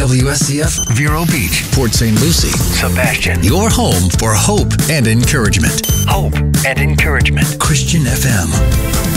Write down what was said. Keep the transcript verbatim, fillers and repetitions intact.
W S C F, Vero Beach, Port Saint Lucie, Sebastian. your home for hope and encouragement. Hope and encouragement. Christian F M.